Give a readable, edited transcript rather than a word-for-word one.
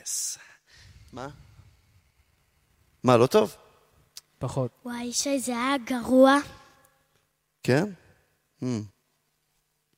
מה? מה, לא טוב? פחות. וואי, שי, זה היה גרוע. כן?